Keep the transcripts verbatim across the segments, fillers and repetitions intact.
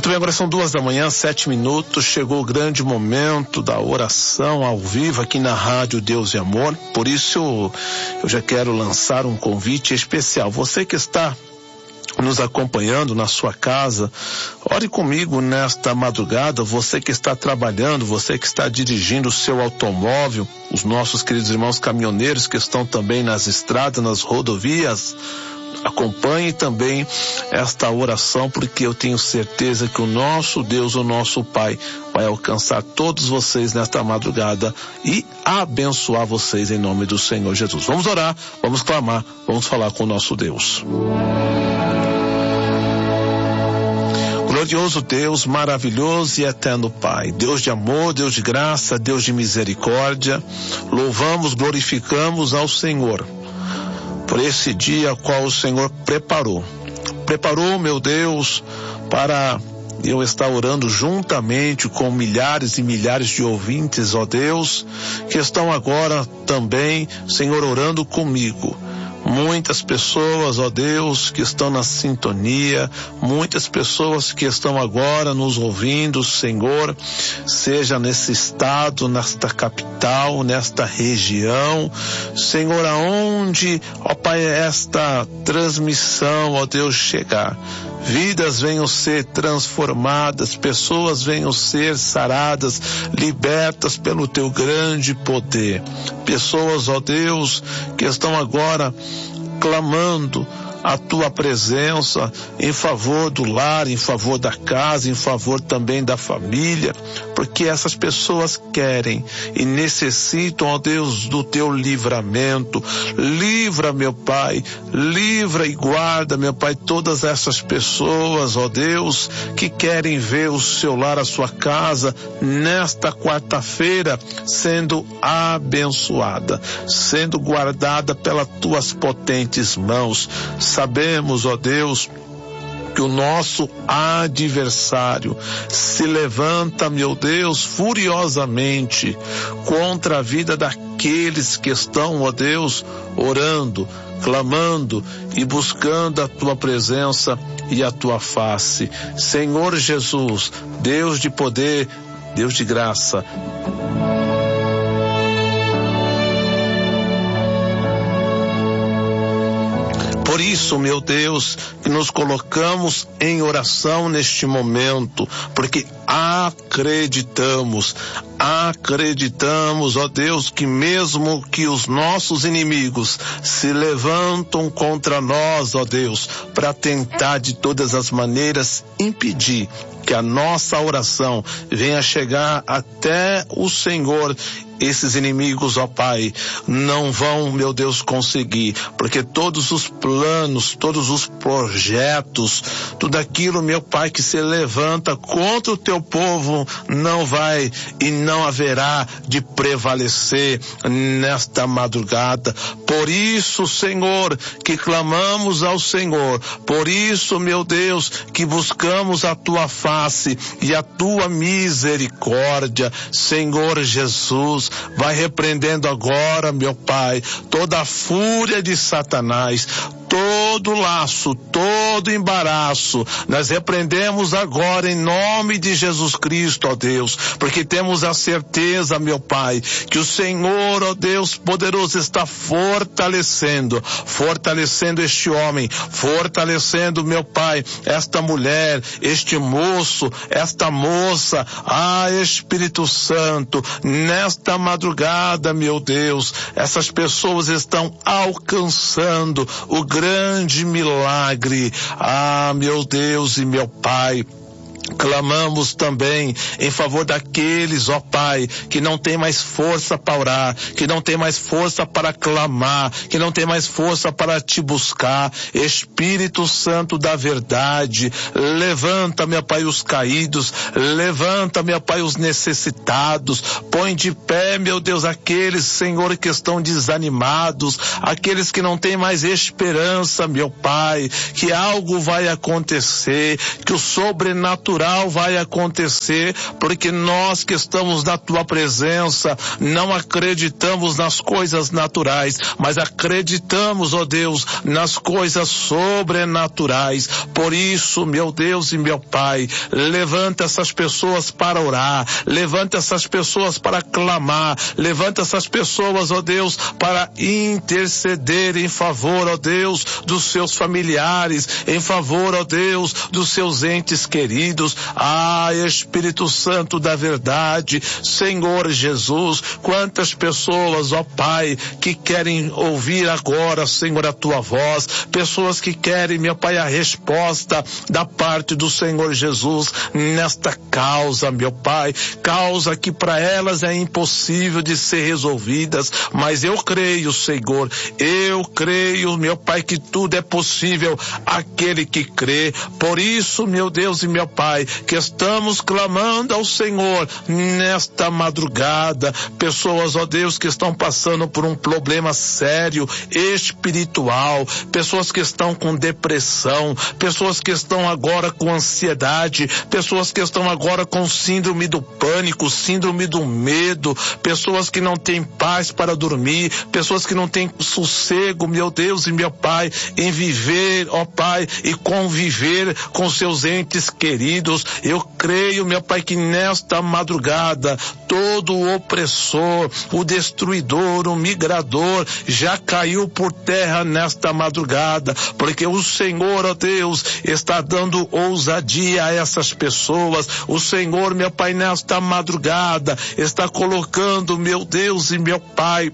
Muito bem, agora são duas da manhã, sete minutos, chegou o grande momento da oração ao vivo aqui na Rádio Deus e Amor, por isso eu, eu já quero lançar um convite especial. Você que está nos acompanhando na sua casa, ore comigo nesta madrugada, você que está trabalhando, você que está dirigindo o seu automóvel, os nossos queridos irmãos caminhoneiros que estão também nas estradas, nas rodovias, acompanhe também esta oração, porque eu tenho certeza que o nosso Deus, o nosso Pai, vai alcançar todos vocês nesta madrugada e abençoar vocês em nome do Senhor Jesus. Vamos orar, vamos clamar, vamos falar com o nosso Deus. Glorioso Deus, maravilhoso e eterno Pai, Deus de amor, Deus de graça, Deus de misericórdia, louvamos, glorificamos ao Senhor por esse dia qual o Senhor preparou. Preparou, meu Deus, para eu estar orando juntamente com milhares e milhares de ouvintes, ó Deus, que estão agora também, Senhor, orando comigo. Muitas pessoas, ó Deus, que estão na sintonia, muitas pessoas que estão agora nos ouvindo, Senhor, seja nesse estado, nesta capital, nesta região, Senhor, aonde, ó Pai, esta transmissão, ó Deus, chegar. Vidas venham ser transformadas, pessoas venham ser saradas, libertas pelo teu grande poder. Pessoas, ó Deus, que estão agora clamando a tua presença em favor do lar, em favor da casa, em favor também da família, porque essas pessoas querem e necessitam, ó Deus, do teu livramento. Livra, meu Pai, livra e guarda, meu Pai, todas essas pessoas, ó Deus, que querem ver o seu lar, a sua casa, nesta quarta-feira, sendo abençoada, sendo guardada pelas tuas potentes mãos. Sabemos, ó Deus, que o nosso adversário se levanta, meu Deus, furiosamente contra a vida daqueles que estão, ó Deus, orando, clamando e buscando a tua presença e a tua face. Senhor Jesus, Deus de poder, Deus de graça, por isso, meu Deus, que nos colocamos em oração neste momento, porque acreditamos, acreditamos, ó Deus, que mesmo que os nossos inimigos se levantam contra nós, ó Deus, para tentar de todas as maneiras impedir que a nossa oração venha chegar até o Senhor, esses inimigos, ó Pai, não vão, meu Deus, conseguir, porque todos os planos, todos os projetos, tudo aquilo, meu Pai, que se levanta contra o teu povo, não vai e não haverá de prevalecer nesta madrugada. Por isso, Senhor, que clamamos ao Senhor, por isso, meu Deus, que buscamos a tua face e a tua misericórdia, Senhor Jesus. Vai repreendendo agora, meu Pai, toda a fúria de Satanás, todo laço, todo embaraço, nós repreendemos agora em nome de Jesus Cristo, ó Deus, porque temos a certeza, meu Pai, que o Senhor, ó Deus poderoso, está fortalecendo, fortalecendo este homem, fortalecendo, meu Pai, esta mulher, este moço, esta moça, ah, Espírito Santo, nesta madrugada, meu Deus, essas pessoas estão alcançando o grande milagre. Ah, meu Deus e meu Pai, clamamos também em favor daqueles, ó Pai, que não tem mais força para orar, que não tem mais força para clamar, que não tem mais força para te buscar. Espírito Santo da verdade, levanta, meu Pai, os caídos, levanta, meu Pai, os necessitados, põe de pé, meu Deus, aqueles, Senhor, que estão desanimados, aqueles que não têm mais esperança, meu Pai, que algo vai acontecer, que o sobrenatural sobrenatural vai acontecer, porque nós que estamos na tua presença não acreditamos nas coisas naturais, mas acreditamos, ó Deus, nas coisas sobrenaturais. Por isso, meu Deus e meu Pai, levanta essas pessoas para orar, levanta essas pessoas para clamar, levanta essas pessoas, ó Deus, para interceder em favor, ó Deus, dos seus familiares, em favor, ó Deus, dos seus entes queridos. Ah, Espírito Santo da verdade, Senhor Jesus, quantas pessoas, ó Pai, que querem ouvir agora, Senhor, a tua voz, pessoas que querem, meu Pai, a resposta da parte do Senhor Jesus nesta causa, meu Pai, causa que para elas é impossível de ser resolvidas, mas eu creio, Senhor, eu creio, meu Pai, que tudo é possível aquele que crê. Por isso, meu Deus e meu Pai, que estamos clamando ao Senhor nesta madrugada, pessoas, ó Deus, que estão passando por um problema sério, espiritual, pessoas que estão com depressão, pessoas que estão agora com ansiedade, pessoas que estão agora com síndrome do pânico, síndrome do medo, pessoas que não têm paz para dormir, pessoas que não têm sossego, meu Deus e meu Pai, em viver, ó Pai, e conviver com seus entes queridos. Eu creio, meu Pai, que nesta madrugada todo o opressor, o destruidor, o migrador já caiu por terra nesta madrugada, porque o Senhor, ó Deus, está dando ousadia a essas pessoas. O Senhor, meu Pai, nesta madrugada está colocando, meu Deus e meu Pai,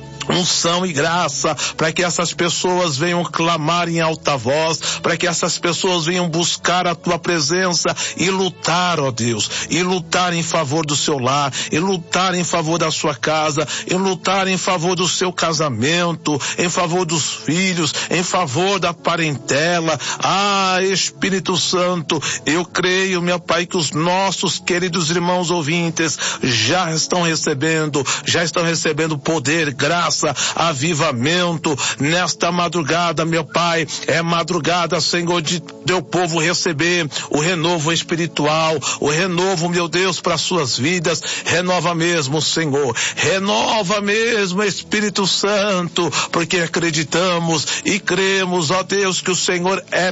unção e graça para que essas pessoas venham clamar em alta voz, para que essas pessoas venham buscar a tua presença e lutar, ó Deus, e lutar em favor do seu lar, e lutar em favor da sua casa, e lutar em favor do seu casamento, em favor dos filhos, em favor da parentela. Ah, Espírito Santo, eu creio, meu Pai, que os nossos queridos irmãos ouvintes já estão recebendo, já estão recebendo poder, graça, avivamento nesta madrugada, meu Pai. É madrugada, Senhor, de teu povo receber o renovo espiritual, o renovo, meu Deus, para suas vidas. Renova mesmo, Senhor, renova mesmo, Espírito Santo, porque acreditamos e cremos, ó Deus, que o Senhor é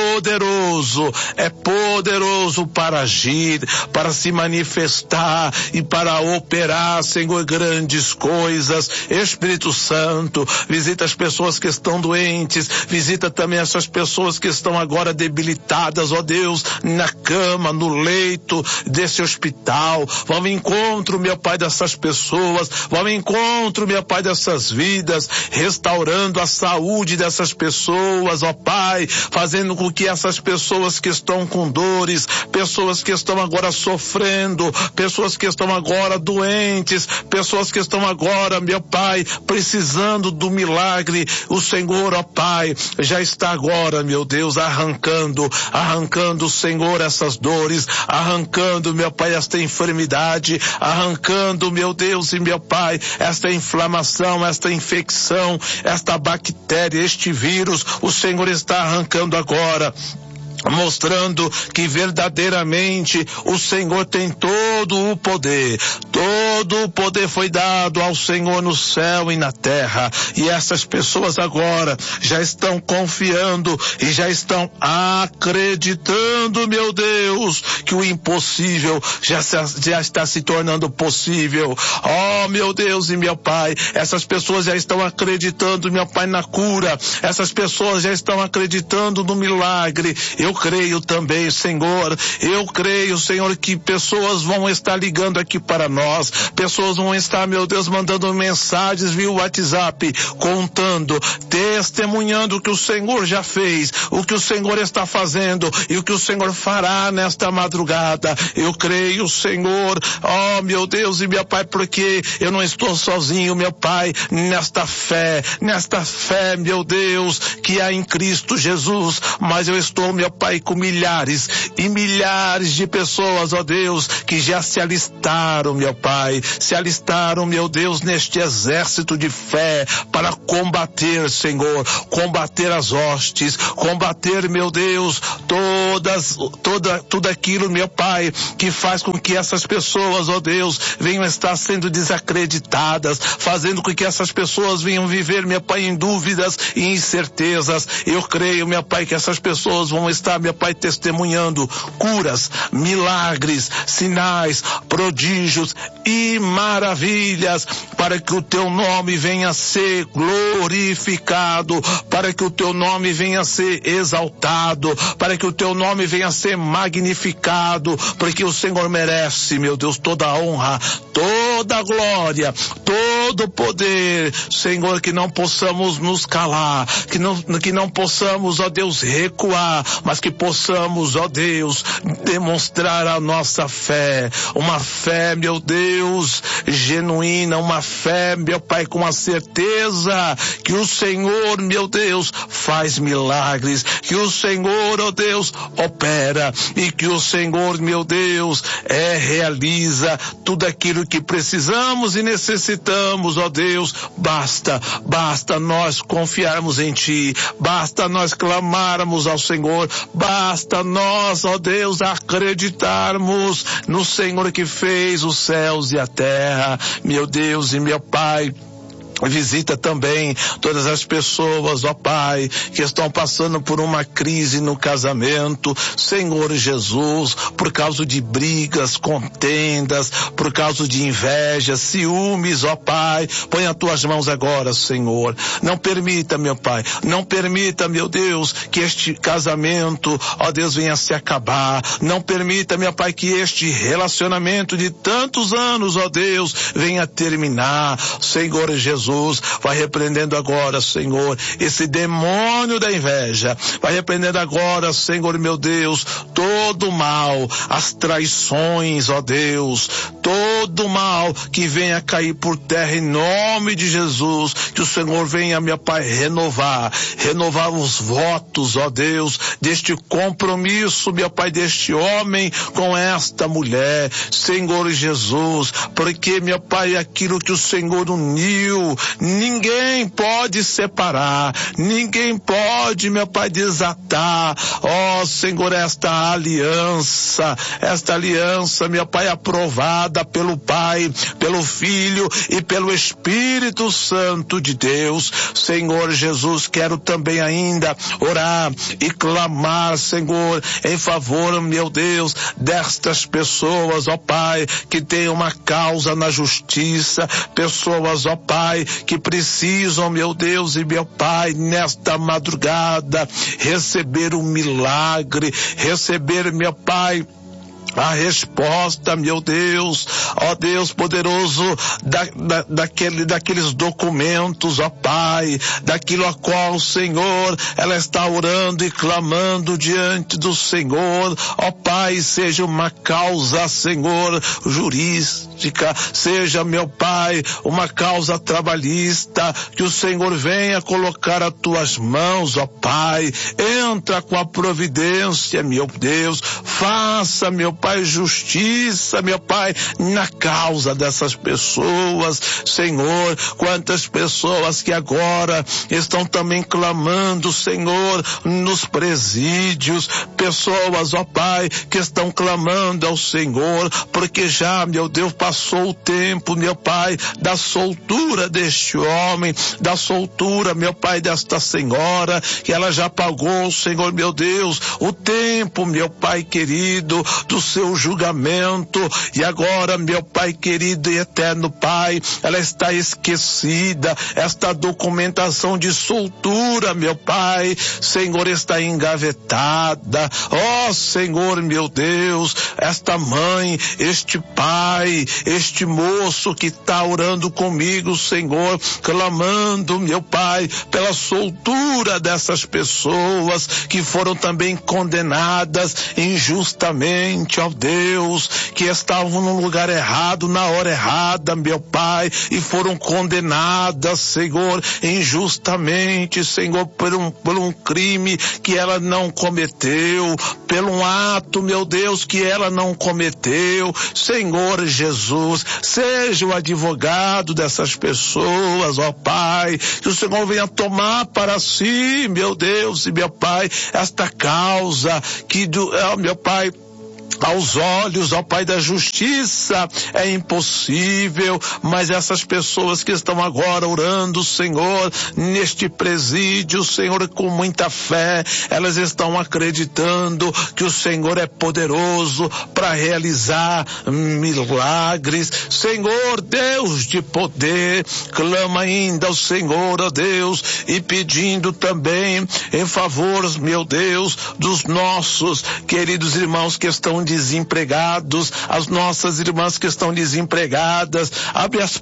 poderoso, é poderoso para agir, para se manifestar e para operar, Senhor, grandes coisas. Espírito Espírito Santo, visita as pessoas que estão doentes, visita também essas pessoas que estão agora debilitadas, ó Deus, na cama, no leito desse hospital. Vá ao encontro, meu Pai, dessas pessoas, vá ao encontro, meu Pai, dessas vidas, restaurando a saúde dessas pessoas, ó Pai, fazendo com que essas pessoas que estão com dores, pessoas que estão agora sofrendo, pessoas que estão agora doentes, pessoas que estão agora, meu Pai, precisando do milagre, o Senhor, ó Pai, já está agora, meu Deus, arrancando, arrancando, Senhor, essas dores, arrancando, meu Pai, esta enfermidade, arrancando, meu Deus e meu Pai, esta inflamação, esta infecção, esta bactéria, este vírus, o Senhor está arrancando agora, mostrando que verdadeiramente o Senhor tem todo o poder, todo o poder foi dado ao Senhor no céu e na terra, e essas pessoas agora já estão confiando e já estão acreditando, meu Deus, que o impossível já, se, já está se tornando possível. Oh, meu Deus e meu Pai, essas pessoas já estão acreditando, meu Pai, na cura, essas pessoas já estão acreditando no milagre. Eu creio também, Senhor, eu creio, Senhor, que pessoas vão estar ligando aqui para nós, pessoas vão estar, meu Deus, mandando mensagens via WhatsApp, contando, testemunhando o que o Senhor já fez, o que o Senhor está fazendo e o que o Senhor fará nesta madrugada. Eu creio, Senhor, oh, meu Deus e meu Pai, porque eu não estou sozinho, meu Pai, nesta fé, nesta fé, meu Deus, que há em Cristo Jesus, mas eu estou, meu Pai, com milhares e milhares de pessoas, ó Deus, que já se alistaram, meu Pai, se alistaram, meu Deus, neste exército de fé para combater, Senhor, combater as hostes, combater, meu Deus, todas, toda, tudo aquilo, meu Pai, que faz com que essas pessoas, ó Deus, venham estar sendo desacreditadas, fazendo com que essas pessoas venham viver, meu Pai, em dúvidas e incertezas. Eu creio, meu Pai, que essas pessoas vão estar, meu Pai, testemunhando curas, milagres, sinais, prodígios e maravilhas, para que o teu nome venha a ser glorificado, para que o teu nome venha a ser exaltado, para que o teu nome venha a ser magnificado, porque o Senhor merece, meu Deus, toda a honra, toda a glória, todo o poder, Senhor, que não possamos nos calar, que não, que não possamos, ó Deus, recuar, mas que possamos, ó Deus, demonstrar a nossa fé, uma fé, meu Deus, genuína, uma fé, meu Pai, com a certeza que o Senhor, meu Deus, faz milagres, que o Senhor, ó Deus, opera, e que o Senhor, meu Deus, é, realiza tudo aquilo que precisamos e necessitamos, ó Deus. Basta, basta nós confiarmos em Ti, basta nós clamarmos ao Senhor, basta nós, ó Deus, acreditarmos no Senhor que fez os céus e a terra, meu Deus e meu Pai. Visita também todas as pessoas, ó Pai, que estão passando por uma crise no casamento, Senhor Jesus, por causa de brigas, contendas, por causa de inveja, ciúmes, ó Pai. Põe as tuas mãos agora, Senhor. Não permita, meu Pai, não permita, meu Deus, que este casamento, ó Deus, venha a se acabar. Não permita, meu Pai, que este relacionamento de tantos anos, ó Deus, venha a terminar. Senhor Jesus, vai repreendendo agora, Senhor, esse demônio da inveja. Vai repreendendo agora, Senhor, meu Deus, todo o mal, as traições, ó Deus, todo o mal que venha cair por terra em nome de Jesus. Que o Senhor venha, meu Pai, renovar, renovar os votos, ó Deus, deste compromisso, meu Pai, deste homem com esta mulher, Senhor Jesus, porque, meu Pai, aquilo que o Senhor uniu, ninguém pode separar, ninguém pode, meu Pai, desatar. Ó Senhor, esta aliança, esta aliança, meu Pai, aprovada pelo Pai, pelo Filho e pelo Espírito Santo de Deus. Senhor Jesus, quero também ainda orar e clamar, Senhor, em favor, meu Deus, destas pessoas, ó Pai, que têm uma causa na justiça, pessoas, ó Pai, que precisam, meu Deus e meu Pai, nesta madrugada, receber um milagre, receber, meu Pai, a resposta, meu Deus, ó Deus poderoso, da, da, daquele, daqueles documentos, ó Pai, daquilo a qual, Senhor, ela está orando e clamando diante do Senhor, ó Pai, seja uma causa, Senhor, jurídica, seja, meu Pai, uma causa trabalhista, que o Senhor venha colocar as tuas mãos, ó Pai, entra com a providência, meu Deus, faça, meu Pai, Pai, justiça, meu Pai, na causa dessas pessoas, Senhor. Quantas pessoas que agora estão também clamando, Senhor, nos presídios, pessoas, ó Pai, que estão clamando ao Senhor, porque já, meu Deus, passou o tempo, meu Pai, da soltura deste homem, da soltura, meu Pai, desta senhora, que ela já pagou, Senhor, meu Deus, o tempo, meu Pai querido, do seu julgamento, e agora, meu Pai querido e eterno Pai, ela está esquecida, esta documentação de soltura, meu Pai, Senhor, está engavetada. Ó Senhor, meu Deus, esta mãe, este pai, este moço que está orando comigo, Senhor, clamando, meu Pai, pela soltura dessas pessoas que foram também condenadas injustamente, gente, ó Deus, que estavam no lugar errado, na hora errada, meu Pai, e foram condenadas, Senhor, injustamente, Senhor, por um, por um crime que ela não cometeu, pelo um ato, meu Deus, que ela não cometeu. Senhor Jesus, seja o advogado dessas pessoas, ó Pai, que o Senhor venha tomar para si, meu Deus e meu Pai, esta causa que, do, ó, meu Pai, aos olhos, ó Pai da justiça, é impossível, mas essas pessoas que estão agora orando, Senhor, neste presídio, Senhor, com muita fé, elas estão acreditando que o Senhor é poderoso para realizar milagres. Senhor, Deus de poder, clama ainda ao Senhor, ó Deus, e pedindo também em favor, meu Deus, dos nossos queridos irmãos que estão desempregados, as nossas irmãs que estão desempregadas, abre as